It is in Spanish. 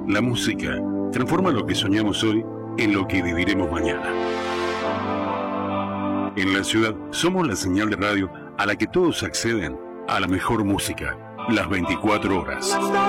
La música transforma lo que soñamos hoy en lo que viviremos mañana. En la ciudad somos la señal de radio a la que todos acceden a la mejor música, las 24 horas.